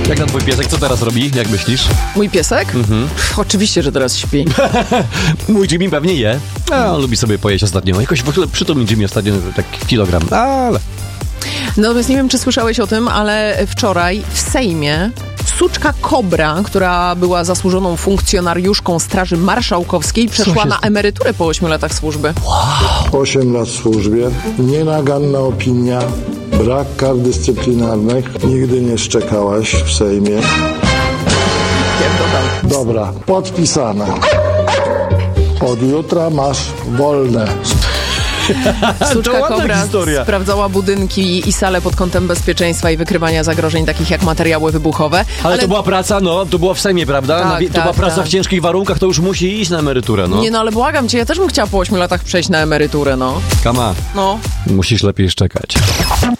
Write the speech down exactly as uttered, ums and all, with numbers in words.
Jak tam twój piesek? Co teraz robi? Jak myślisz? Mój piesek? Mhm. Pff, oczywiście, że teraz śpi. Mój Jimmy pewnie je. A on lubi sobie pojeść ostatnio. Jakoś w ogóle przytomny Jimmy ostatnio tak kilogram. Ale... Natomiast nie wiem, czy słyszałeś o tym, ale wczoraj w Sejmie suczka Kobra, która była zasłużoną funkcjonariuszką Straży Marszałkowskiej, przeszła na emeryturę po ośmiu latach służby. Wow. osiem lat w służbie, nienaganna opinia, brak kar dyscyplinarnych, nigdy nie szczekałaś w Sejmie. Dobra, podpisane. Od jutra masz wolne. Suczka Kobra sprawdzała budynki i sale pod kątem bezpieczeństwa i wykrywania zagrożeń, takich jak materiały wybuchowe. Ale, ale to była praca, no, to było w Sejmie, prawda? Tak, na, to tak, była praca tak. w ciężkich warunkach, to już musi iść na emeryturę, no. Nie, no ale błagam cię, ja też bym chciała po ośmiu latach przejść na emeryturę, no. Kama, no. musisz lepiej szczekać.